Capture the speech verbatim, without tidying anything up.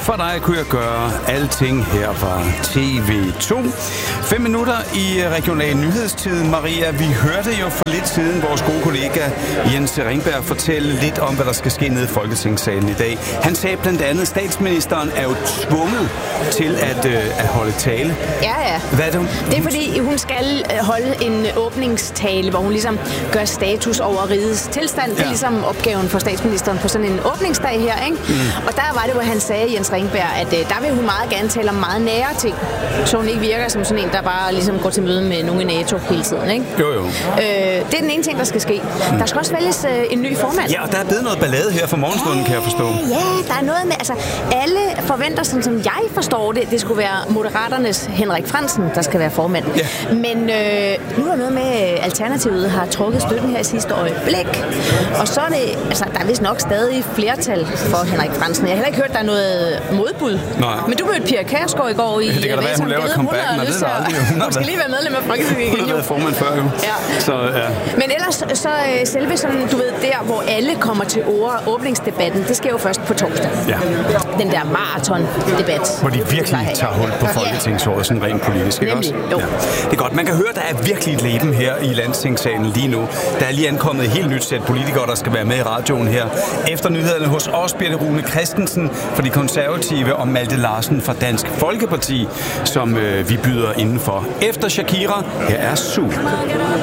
For dig kunne jeg gøre alting. Her var T V to. Fem minutter i regional nyhedstid. Maria, vi hørte jo for lidt siden vores gode kollega Jens Ringberg fortælle lidt om, hvad der skal ske nede i Folketingssalen i dag. Han sagde blandt andet, at statsministeren er jo tvunget til at, øh, at holde tale. Ja, ja. Hvad er det, hun... det er fordi, hun skal holde en åbningstale, hvor hun ligesom gør status over rigets tilstand. Ja. Det er ligesom opgaven for statsministeren på sådan en åbningsdag her, ikke? Mm. Og der var det, hvor han sagde, Jens Ringberg, at øh, der vil hun meget gerne tale om meget nære ting, så hun ikke virker som sådan en, der bare ligesom går til møde med nogen i NATO hele tiden, ikke? Jo, jo. Øh, det er den ene ting, der skal ske. Mm. Der skal også vælges øh, en ny formand. Ja, og der er blevet noget ballade her for morgenstunden, kan jeg forstå. Ja, der er noget med, altså alle forventer, sådan som jeg forstår det, det skulle være Moderaternes Henrik Frandsen, der skal være formand. Ja. Men øh, nu er der noget med, at Alternativet har trukket støtten her i sidste øjeblik. Og så er det, altså der er vist nok stadig flertal for Henrik Frandsen. Jeg har heller ikke hørt, der er noget modbud. Nej. Men du mødte Pia Kjærsgaard i går i det kan da være, hun laver et comeback, man ved det aldrig. Hun skal lige være medlem af Folketinget igen. Hun har været formand før jo. Ja. Så, ja. Men ellers, så selve sådan, du ved, der hvor alle kommer til ord, åbningsdebatten, det sker jo først på torsdag. Ja. Den der maraton-debat. Hvor de virkelig tager hul på folketingsåret, sådan rent politisk, ikke også? Jo. Ja. Det er godt. Man kan høre, der er virkelig et leben her i Landstingssalen lige nu. Der er lige ankommet et helt nyt sæt politikere, der skal være med i radioen her. Efter nyhederne hos os bliver det Rune Christensen for de konservative og Malte Larsen fra Dansk Folkeparti, som øh, vi byder indenfor. Efter Shakira, her er Su.